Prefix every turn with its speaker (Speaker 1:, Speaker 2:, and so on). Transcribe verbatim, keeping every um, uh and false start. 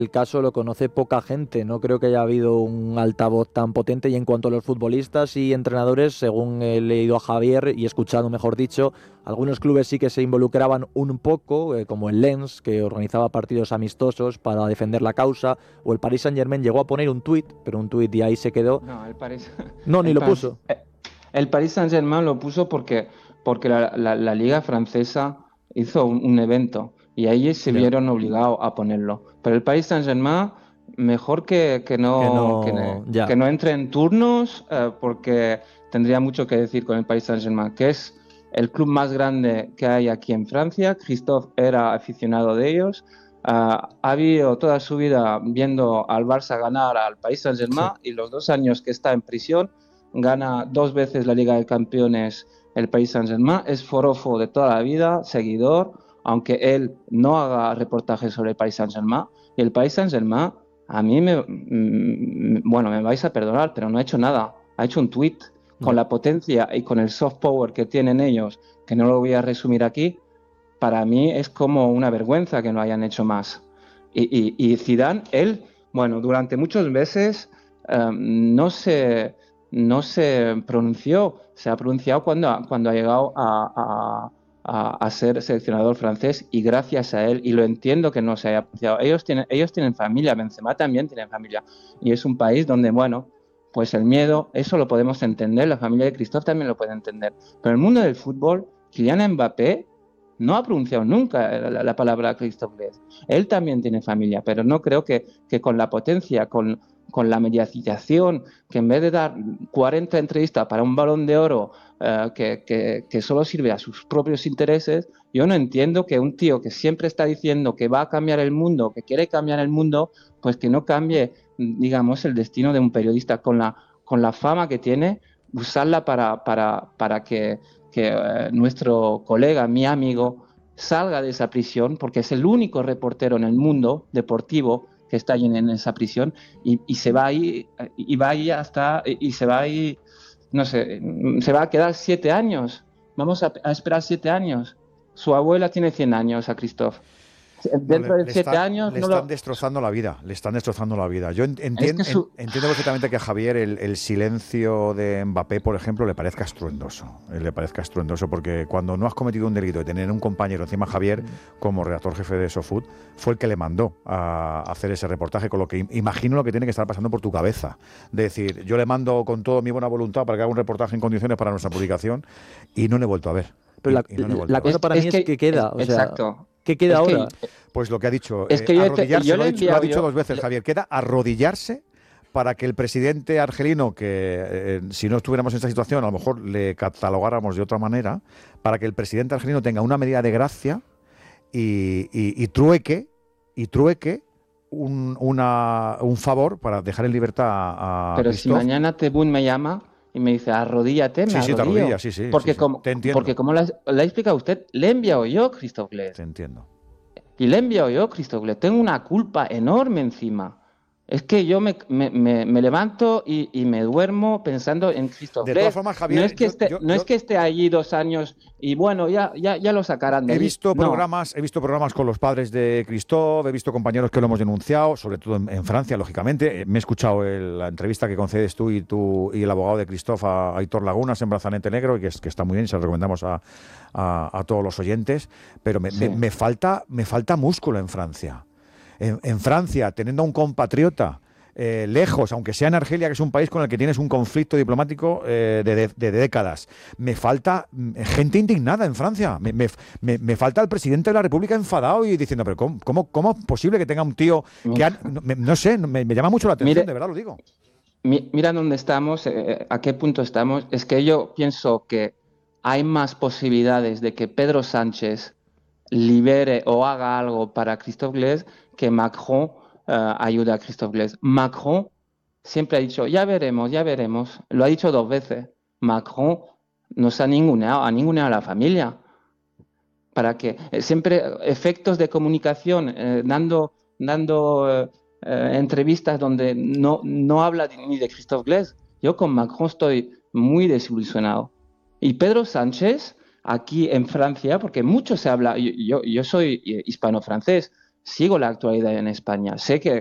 Speaker 1: el caso lo conoce poca gente. No creo que haya habido un altavoz tan potente. Y en cuanto a los futbolistas y entrenadores, según he leído a Javier y escuchado, mejor dicho, algunos clubes sí que se involucraban un poco, eh, como el Lens, que organizaba partidos amistosos para defender la causa, o el Paris Saint-Germain llegó a poner un tuit, pero un tuit y ahí se quedó.
Speaker 2: No, el Paris,
Speaker 1: No, ni
Speaker 2: el
Speaker 1: lo
Speaker 2: Paris,
Speaker 1: puso.
Speaker 2: el Paris Saint-Germain lo puso porque, porque la, la- la Liga Francesa hizo un, un evento y ahí se
Speaker 1: Ya.
Speaker 2: vieron obligados a ponerlo. Pero el Paris Saint-Germain, mejor que, que
Speaker 1: Que
Speaker 2: no, que, ne-
Speaker 1: no, ya.
Speaker 2: que no entre en turnos, eh, porque tendría mucho que decir con el Paris Saint-Germain, que es el club más grande que hay aquí en Francia. Christophe era aficionado de ellos. Ah, ha habido toda su vida viendo al Barça ganar al Paris
Speaker 1: Sí.
Speaker 2: Saint-Germain y los dos años que está en prisión gana dos veces la Liga de Campeones el Paris Saint-Germain, es forofo de toda la vida, seguidor, aunque él no haga reportajes sobre el Paris Saint-Germain. Y el Paris Saint-Germain, a mí me, mm, bueno, me vais a perdonar, pero no ha hecho nada. Ha hecho un tweet con
Speaker 1: Ya.
Speaker 2: la potencia y con el soft power que tienen ellos, que no lo voy a resumir aquí. Para mí es como una vergüenza que no hayan hecho más. Y, y, y Zidane, él, bueno, durante muchos meses um, no se no se pronunció, se ha pronunciado cuando, cuando ha llegado a, a, a, a ser seleccionador francés y gracias a él, y lo entiendo que no se haya pronunciado, ellos tienen, ellos tienen familia, Benzema también tiene familia, y es un país donde, bueno, pues el miedo, eso lo podemos entender, la familia de Christophe también lo puede entender, pero el mundo del fútbol, Kylian Mbappé no ha pronunciado nunca la, la palabra Christophe Glass. Él también tiene familia, pero no creo que, que con la potencia, con, con la mediatización, que en vez de dar cuarenta entrevistas para un Balón de Oro uh, que, que, que solo sirve a sus propios intereses, yo no entiendo que un tío que siempre está diciendo que va a cambiar el mundo, que quiere cambiar el mundo, pues que no cambie, digamos, el destino de un periodista con la, con la fama que tiene, usarla para, para, para que, que uh, nuestro colega, mi amigo, salga de esa prisión, porque es el único reportero en el mundo deportivo que está allí en esa prisión y, y se va ahí y va ahí hasta y se va ahí, no sé, se va a quedar siete años. Vamos a, a esperar siete años. Su abuela tiene cien años, a Christophe.
Speaker 3: No, le,
Speaker 2: Dentro de
Speaker 3: le
Speaker 2: siete
Speaker 3: están,
Speaker 2: años
Speaker 3: le
Speaker 2: no
Speaker 3: están
Speaker 2: lo...
Speaker 3: destrozando la vida, le están destrozando la vida. Yo en-
Speaker 2: Es
Speaker 3: entien-
Speaker 2: que
Speaker 3: en-
Speaker 2: su...
Speaker 3: entiendo perfectamente que a Javier el, el silencio de Mbappé, por ejemplo, le parezca estruendoso. eh, Le parezca estruendoso porque cuando no has cometido un delito y tener un compañero encima, Javier, como redactor jefe de SoFood, fue el que le mandó a hacer ese reportaje, con lo que im- imagino lo que tiene que estar pasando por tu cabeza. De decir, yo le mando con toda mi buena voluntad para que haga un reportaje en condiciones para nuestra publicación y no le he vuelto a ver.
Speaker 1: Pero
Speaker 3: Y,
Speaker 1: la,
Speaker 3: y no le he vuelto
Speaker 1: la
Speaker 3: a ver.
Speaker 1: cosa
Speaker 2: Es,
Speaker 1: para
Speaker 2: es
Speaker 1: mí es
Speaker 2: que...
Speaker 1: que queda,
Speaker 2: Es,
Speaker 1: o sea,
Speaker 2: exacto.
Speaker 1: ¿qué queda
Speaker 2: Es
Speaker 1: ahora?
Speaker 2: que,
Speaker 3: Pues lo que ha dicho,
Speaker 2: es
Speaker 3: eh,
Speaker 2: que yo, te,
Speaker 3: arrodillarse,
Speaker 2: yo
Speaker 3: lo
Speaker 2: le
Speaker 3: ha
Speaker 2: he
Speaker 3: dicho, lo ha
Speaker 2: enviado
Speaker 3: dicho
Speaker 2: yo...
Speaker 3: dos veces,
Speaker 2: Le,
Speaker 3: Javier, queda arrodillarse para que el presidente argelino, que eh, si no estuviéramos en esta situación, a lo mejor le catalogáramos de otra manera, para que el presidente argelino tenga una medida de gracia y, y, y trueque, y trueque un, una, un favor para dejar en libertad a, a
Speaker 2: pero si
Speaker 3: Christophe.
Speaker 2: mañana Tebún me llama y me dice, arrodíllate, me
Speaker 3: Sí, sí, te
Speaker 2: arrodillo.
Speaker 3: arrodillas, sí, sí, sí,
Speaker 2: Porque
Speaker 3: sí.
Speaker 2: como,
Speaker 3: Te
Speaker 2: porque
Speaker 3: entiendo,
Speaker 2: como le ha explicado usted, le he enviado yo, Christophe
Speaker 3: te
Speaker 2: Glass.
Speaker 3: entiendo.
Speaker 2: Y le he enviado yo, Christophe Glass. Tengo una culpa enorme encima. Es que yo me, me, me, me levanto y, y me duermo pensando en Christophe
Speaker 3: De todas
Speaker 2: Glass.
Speaker 3: formas,
Speaker 2: No es
Speaker 3: Javier,
Speaker 2: que
Speaker 3: yo,
Speaker 2: esté,
Speaker 3: yo,
Speaker 2: no es
Speaker 3: yo
Speaker 2: que esté allí dos años y bueno, ya, ya, ya lo sacarán de
Speaker 3: He
Speaker 2: allí.
Speaker 3: visto
Speaker 2: No.
Speaker 3: programas, he visto programas con los padres de Christophe, he visto compañeros que lo hemos denunciado, sobre todo en, en Francia, lógicamente. Eh, Me he escuchado el- la entrevista que concedes tú y tú y el abogado de Christophe a, a Aitor Lagunas en Brazalete Negro, y que, es, que está muy bien, se lo recomendamos a, a- a todos los oyentes. Pero me,
Speaker 2: Sí.
Speaker 3: me- me falta, me falta músculo en Francia. En, en Francia, teniendo a un compatriota eh, lejos, aunque sea en Argelia, que es un país con el que tienes un conflicto diplomático eh, de, de- de décadas. Me falta mm, gente indignada en Francia. Me, me- me- me falta el presidente de la República enfadado y diciendo, pero ¿cómo, cómo, cómo es posible que tenga un tío que... ha- no, me- no sé, me, me llama mucho la atención, de
Speaker 2: Mire,
Speaker 3: verdad lo digo.
Speaker 2: mi- mira dónde estamos, eh, a qué punto estamos. Es que yo pienso que hay más posibilidades de que Pedro Sánchez libere o haga algo para Christophe Glass que Macron eh, ayude a Christophe Glass. Macron siempre ha dicho, ya veremos, ya veremos. Lo ha dicho dos veces. Macron nos ha ninguneado, ha ninguneado a la familia. Para que eh, siempre efectos de comunicación, eh, dando, dando eh, eh, entrevistas donde no, no habla de- ni de Christophe Glass. Yo con Macron estoy muy desilusionado. Y Pedro Sánchez, aquí en Francia, porque mucho se habla, yo, yo, yo soy eh, hispano-francés, sigo la actualidad en España. Sé que